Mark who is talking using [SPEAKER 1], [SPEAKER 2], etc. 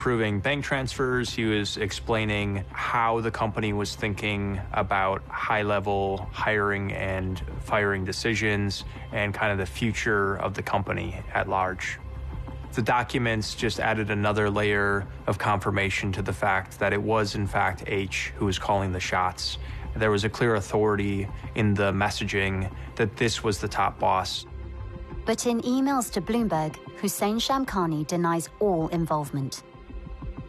[SPEAKER 1] approving bank transfers. He was explaining how the company was thinking about high-level hiring and firing decisions and kind of the future of the company at large. The documents just added another layer of confirmation to the fact that it was, in fact, H who was calling the shots. There was a clear authority in the messaging that this was the top boss.
[SPEAKER 2] But in emails to Bloomberg, Hussein Shamkhani denies all involvement.